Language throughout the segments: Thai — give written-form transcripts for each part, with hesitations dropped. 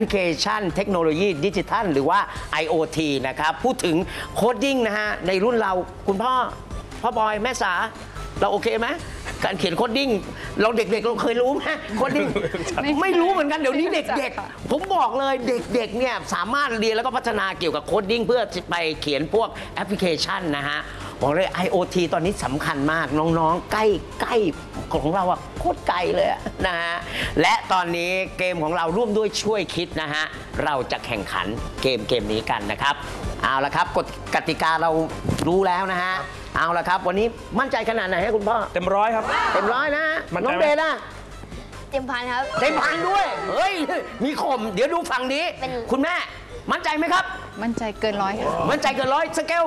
แอปพลิเคชันเทคโนโลยีดิจิทัลหรือว่า IoT นะครับพูดถึงโคดดิ้งนะฮะในรุ่นเราคุณพ่อบอยแม่สาเราโอเคไหมการเขียนโคดดิ้งเราเด็กๆเราเคยรู้ไหมโคดดิ้ง ไม่รู้เหมือนกันเดี๋ยวนี้เด็กๆผมบอกเลยเด็กๆเนี่ยสามารถเรียนแล้วก็พัฒนาเกี่ยวกับโคดดิ้งเพื่อไปเขียนพวกแอปพลิเคชันนะฮะบอกเลย IoT ตอนนี้สำคัญมากน้องๆใกล้ของเราอะโคตรไกลเลยนะฮะและตอนนี้เกมของเราร่วมด้วยช่วยคิดนะฮะเราจะแข่งขันเกมนี้กันนะครับเอาละครับกติกาเรารู้แล้วนะฮะเอาละครับวันนี้มั่นใจขนาดไหนให้คุณพ่อเต็มร้อยครับเต็มร้อยนะน้องเบนนะเต็มพันครับเต็มพันด้วยเฮ้ยมีข่มเดี๋ยวดูฝั่งนี้คุณแม่มั่นใจไหมครับมั่นใจเกินร้อยค่ะมั่นใจเกินร้อยสเกล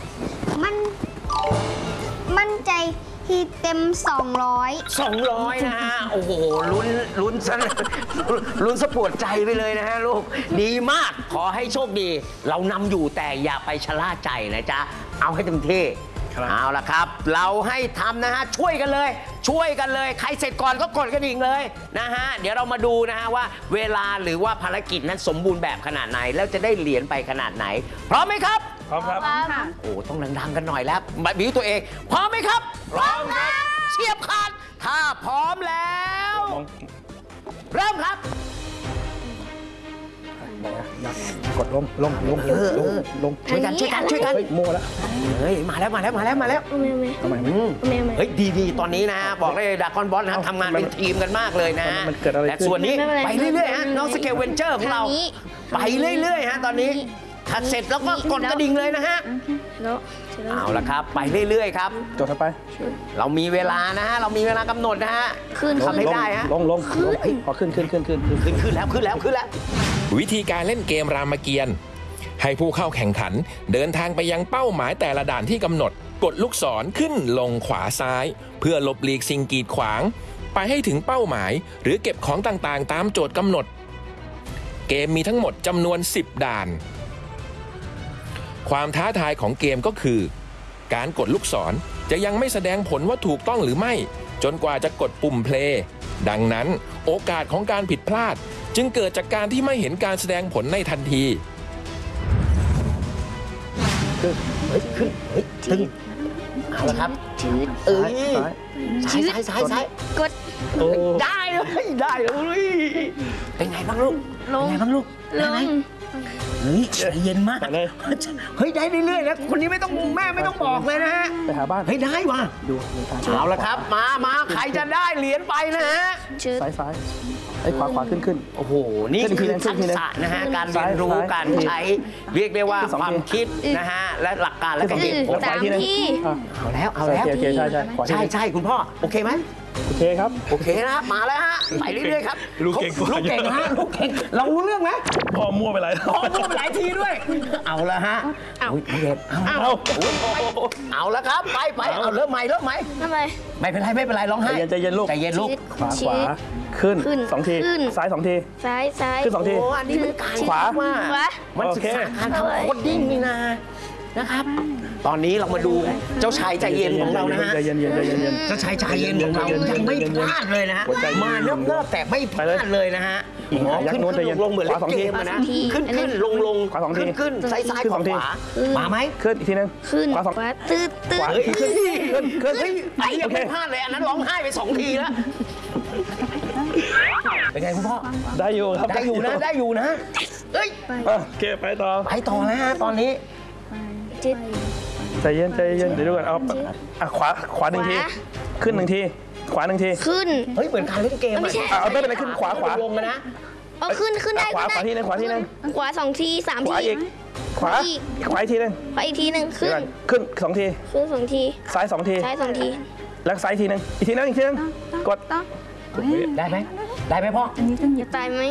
มั่นใจที่เต็ม200 นะฮะโอ้โหลุ้นสะปวดใจไปเลยนะฮะลูกดีมากขอให้โชคดีเรานำอยู่แต่อย่าไปชะล่าใจนะจ๊ะเอาให้เต็มที่เอาละครับเราให้ทำนะฮะช่วยกันเลยใครเสร็จก่อนก็กดกระดิ่งเลยนะฮะเดี๋ยวเรามาดูนะฮะว่าเวลาหรือว่าภารกิจนั้นสมบูรณ์แบบขนาดไหนแล้วจะได้เหรียญไปขนาดไหนพร้อมไหมครับพร้อมครับโอ้ต้องดังๆกันหน่อยแล้วบิวตัวเองพร้อมไหมครับพร้อมครับเฉียบขาดถ้าพร้อมแล้วเริ่มครับกดลงช่วยกันโม่แล้วเฮ้ยมาแล้วเฮ้ยดีตอนนี้นะบอกได้ดากอนบอสนะทำงานเป็นทีมกันมากเลยนะแต่ส่วนนี้ไปเรื่อยๆฮะน้องสเกลเวนเจอร์ของเราไปเรื่อยๆฮะตอนนี้ถ้าเสร็จแล้วก็กดกระดิ่งเลยนะฮะเอาละครับไปเรื่อยๆครับจดเข้าไปเรามีเวลานะฮะเรามีเวลากำหนดนะฮะทำให้ได้ฮะลงพอขึ้นแล้ววิธีการเล่นเกมรามเกียรติ์ให้ผู้เข้าแข่งขันเดินทางไปยังเป้าหมายแต่ละด่านที่กำหนดกดลูกศรขึ้นลงขวาซ้ายเพื่อหลบหลีกสิ่งกีดขวางไปให้ถึงเป้าหมายหรือเก็บของต่างๆตามโจทย์กำหนดเกมมีทั้งหมดจำนวน10ด่านความท้าทายของเกมก็คือการกดลูกศรจะยังไม่แสดงผลว่าถูกต้องหรือไม่จนกว่าจะกดปุ่มเพลย์ดังนั้นโอกาสของการผิดพลาดจึงเกิดจากการที่ไม่เห็นการแสดงผลในทันทีตึงเอาละครับซ้ายกดได้เลยเป็นไงบ้างลูกเฮ้ยเย็นมากเฮ้ยได้เรื่อยๆนะคนนี้ไม่ต้องแม่ไม่ต้องบอกเลยนะฮะไปหาบ้านเฮ้ยได้ว่ะเอาละครับมาใครจะได้เหรียญไปนะฮะซ้ายไอ้ขวาขึ้นโอ้โหนี่คือทักษะนะฮะการเรียนรู้การใช้เรียกได้ว่าความคิดนะฮะและหลักการและการเรียนเอาแล้วใช่คุณพ่อโอเคไหมโอเคครับโอเคนะมาแล้วฮะไปเรื่อยๆครับลูกเก่งฮะลูกเก่งเรารู้เรื่องไหมพ่อมั่วไปหลายทีด้วยเอาละฮะเอาละครับไปเอาเริ่มใหม่ไม่เป็นไรร้องไห้ใจเย็นลูกขวาขึ้น2ทีซ้าย2ทีซ้ายขึ้น2ทีโอ้อันนี้เป็นการขวามันศึกษาการทำโคดดิ้งนี่นะครับตอนนี้เรามาดูเจ้าชายใจเย็นของเรานะฮะใจเย็นเจ้าชายใจเย็นของเรายังไม่พลาดเลยนะฮะมาเริ่มแต่ไม่พลาดเลยนะฮะขึ้นลงเหมือนเล่นเกมนะขึ้นลงขวา2ทีขึ้นซ้ายขวามาไหมขึ้นอีกทีนึงขวาตื้อขวาขึ้นไอ้ยังไม่พลาดเลยอันนั้นร้องไห้ไป2 ทีแล้วเป็นไงคุณพ่อได้อยู่ครับได้อยู่นะเอ้ยโอเคไปต่อแล้วฮะตอนนี้ใจเย็นเดี๋ยวดูก่อนเอาขวา1 ทีขึ้น1 ทีขวา1 ทีขึ้นเฮ้ยเหมือนการเล่นเกมเอาไม่เป็นไรขึ้นขวาลงนะเอาขึ้นได้ขวาทีนึงขวา 2 ที3 ทีขวาอีกทีนึงอีกทีนึงขึ้น2 ทีซ้าย2 ทีแล้วซ้ายทีนึงอีกทีนึงกดได้ไหมพ่อจะตายไหม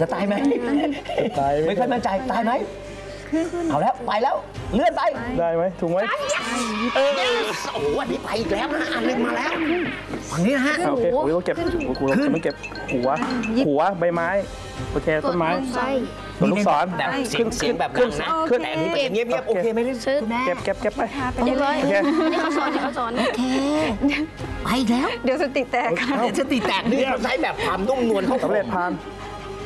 ไม่ค่อยมั่นใจตายไหมเอาแล้วไปแล้วเลื่อนไปได้ไหมถูกไหมโอ้โหอันนี้ไปอีกแล้วนะอันนึงมาแล้วฝั่งนี้นะฮะโอเคเราเก็บมันเก็บหัวใบไม้โอเคต้นไม้ลูกศรแบบเสียงแบบดังนะแต่อันนี้เงียบโอเคไหมเก็บไปเรียบร้อยนี่เขาสอนโอเคไปแล้วเดี๋ยวสติแตกนี่ใช้แบบความนุ่มนวลเขาสำเร็จผ่าน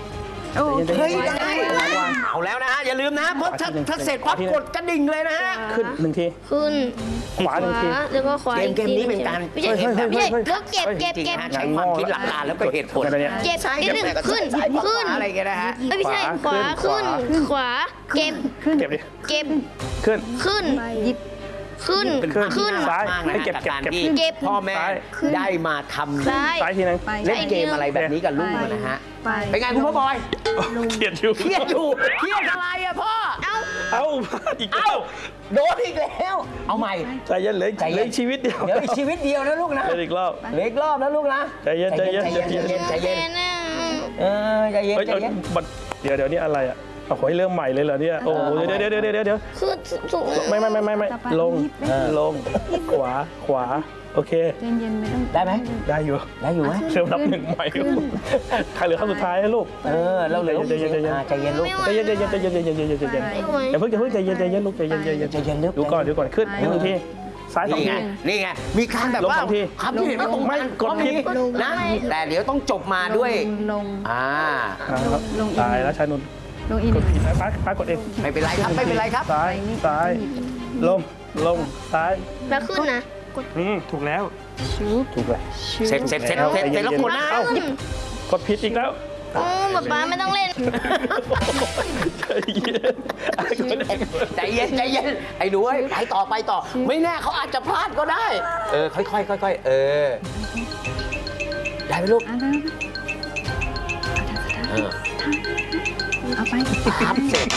โอ้เฮ้ยได้เอาแล้วนะฮะอย่าลืมนะเพราะถ้าเสร็จปั๊บกดกระดิ่งเลยนะฮะขึ้นหนึ่งทีขึ้นขวาหนึ่งทีแล้วก็ขวาเกมนี้เป็นการไม่ใช่เห็นแบบไม่ใช่แล้วเก็บจริงเก็บๆฮะใช้ความคิดหลักการแล้วก็เหตุผลอะไรเนี่ยเก็บนิดนึงขึ้นซ้ายขวาขึ้นอะไรกันนะฮะไม่ใช่ขวาขวาขึ้นขวาเก็บเก็บดิเก็บขึ้นขึ้นหยิบขึ้นเป็นภาพที่ขึ้นน่ารักมากนะซ้ายให้เก็บกับการเก็บที่เก็บพ่อแม่ซ้ายได้มาทำซ้ายซ้ายทีนึงไปเล่นเกมอะไรแบบนี้กับลูกนะฮะไปเป็นไงคุณพ่อบอยเขียนอยู่เครียดอยู่เครียดอะไรอะพ่อเอ้าอีกแล้เอ้าว โดนอีกแล้ว เอาใหม่ใจเย็นเหลยใจเย็นชีวิตเดียวเดี๋ยวอีกชีวิตเดียวนะลูกนะเล่นอีกรอบเหลืออีกรอบนะลูกนะใจเย็นใจเย็นใจเย็นใจเย็นใจเย็นเฮ้ยใจเย็นเดี๋ยวนี่อะไรอ่ะเอาขอให้เริ่มใหม่เลยเหรอเนี่ยโอ้โหเดี๋ยวขึ้นสูงไม่ลงขวาโอเคเย็นๆไม่ต้องได้ไหมได้อยู่ได้อยู่ไหมเริ่มนับหนึ่งใหม่ใครเหลือครั้งสุดท้ายให้ลูกเราเหลือใจเย็นใจเย็นลูกใจเย็นอย่าเพิ่งใจเย็นลูกใจเย็นใจเย็นลูกดูก่อนขึ้นหนึ่งทีซ้ายสองนี่ทีไงนี่ไงมีการแบบว่าลงสองทีครับที่เห็นไม่ตรงกันกดผิดนะแต่เดี๋ยวต้องจบมาด้วยลงตายแล้วชานุนลงอีกกดผิดป้ากดเองไม่เป็นไรครับไม่เป็นไรครับซ้ายลงซ้ายแล้วขึ้นนะถูกแล้วชุบถูกแล้วเสร็จแล้วกดนะกดผิดอีกแล้วโอ้ป๊าไม่ต้องเล่นใจเย็นใจเย็นไอ้หนูไปต่อไม่แน่เขาอาจจะพลาดก็ได้ค่อยได้ไหมลูกเอาไปครับเสร็จ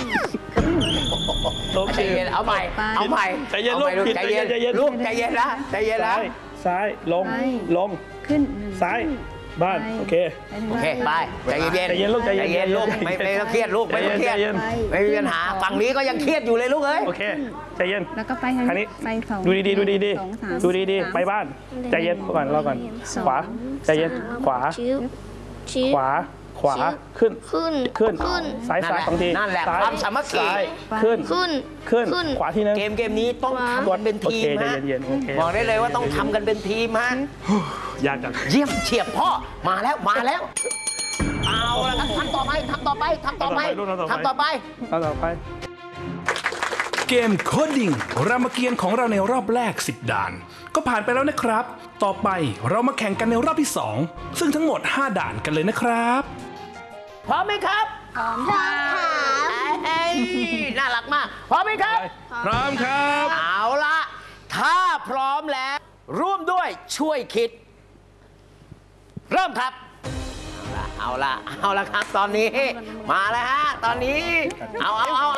โอเคใจเย็นเอาใหม่ใจเย็นลูกใจเย็นลูกใจเย็นนะใจเย็นนะซ้ายลงขึ้นซ้ายบ้านโอเคโอเคไปใจเย็นใจเย็นลูกใจเย็นใจเย็นลูกไม่ต้องเครียดลูกไม่ต้องเครียดใจเย็นไม่มีปัญหาฝั่งนี้ก็ยังเครียดอยู่เลยลูกเอ้ยโอเคใจเย็นแล้วก็ไปทางคราวนี้ไปสองดูดีสองสามดูดีไปบ้านใจเย็นก่อนรอก่อนขวาใจเย็นขวาชี้ขวาขึ้นขึ้นซ้ายสองทีนั่นแหละซ้ยความสามัคคีซ้ายขึ้นขึ้นขวาทีนึงเกมนี้ต้องทำกันเป็นโอทีเคมใจฮะเย็นโอเคบอกได้เลยว่าต้องทำกันเป็นทีมฮะยากจังเยี่ยมเฉียบพ่อมาแล้วเอาละครับทำต่อไปเอาต่อไปเอาต่อไปเกมโคดดิ้งรามเกียรติ์ของเราในรอบแรก 10 ด่าน ก็ผ่านไปแล้วนะครับ ต่อไปเรามาแข่งกันในรอบที่ 2 ซึ่งทั้งหมด 5 ด่านกันเลยนะครับพร้อมไหมครับพร้อมค่ะน่ารักมากพร้อมไหมครับพร้อมครับเอาละถ้าพร้อมแล้วร่วมด้วยช่วยคิด เริ่มครับ เอาละครับตอนนี้มาแล้วฮะตอนนี้เอา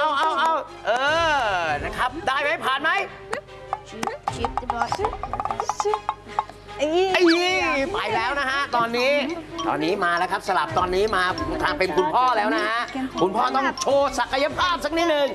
นะครับได้ไหมผ่านไหมไอ้ไปแล้วนะฮะตอนนี้มาแล้วครับสลับตอนนี้มาทางเป็นคุณพ่อแล้วนะฮะคุณพ่อต้องโชว์ศักยภาพสักนิดหนึ่ง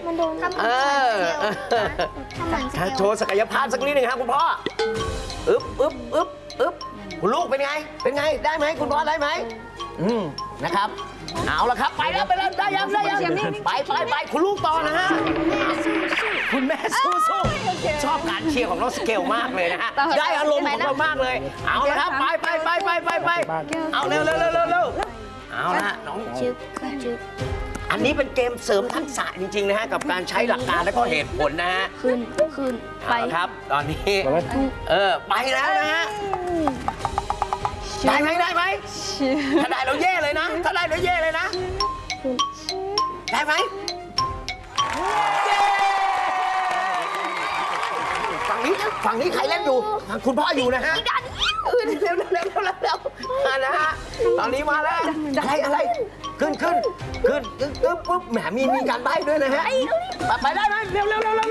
โชว์ศักยภาพสักนิดหนึ่งครับคุณพ่ออึ๊บคุณลูกเป็นไงได้ไหมคุณพ่อได้ไหมนะครับเอาละครับไปแล้วได้ยังไปคุณลูกต่อนะฮะคุณแม่สู้ชอบการเชียร์ของน้องสเกลมากเลยนะฮะได้อารมณ์ของเรามากเลยเอาละครับไปเอาเร็วเอาละน้องอันนี้เป็นเกมเสริมทักษะจริงๆนะฮะกับการใช้หลักการและก็เหตุผลนะฮะขึ้นไปเอาละครับตอนนี้ไปแล้วนะฮะได้ไหมถ้าได้เราแย่เลยนะได้ไหมฝั่งนี้ใครเล่นอยู่คุณพ่ออยู่นะฮะเร็วนะฮะตอนนี้มาแล้วอะไรขึ้นปุ๊บแหมมีการใบ้ด้วยนะฮะไปได้ไหมเร็ว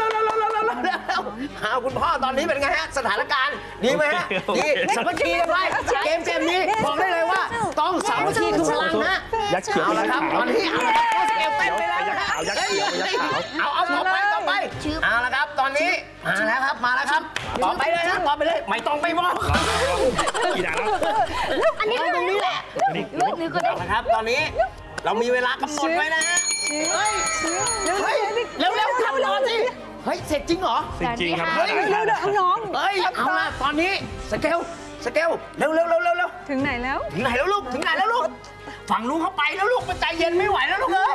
คุณพ่อตอนนี้เป็นไงฮะสถานการณ์ดีไหมฮะดีสามัคคีกันไว้เกมนี้บอกได้เลยว่าต้องสามัคคีคือพลังฮะยักษ์เขียวเอาละครับตอนนี้เอาละครับสเกลเต้นไปแล้วนะฮะเอาต่อไปเอาละครับตอนนี้มาแล้วครับต่อไปเลยไม่ต้องไปมองกี่ด่านแล้วอันนี้ตรงนี้แหละลูกก็ได้เอาละครับตอนนี้เรามีเวลากำหนดไว้นะฮะเฮ้ยเร็วทำรอสิเฮ้ยเสร็จจริงเหรอจริงครับเฮ้ยเร็วน้องเฮ้ยเอาละตอนนี้สเกลเร็วถึงไหนแล้วถึงไหนแล้วลูกฝั่งลุงเข้าไปแล้วลูกไปใจเย็นไม่ไหวแล้วลูกเอ้ย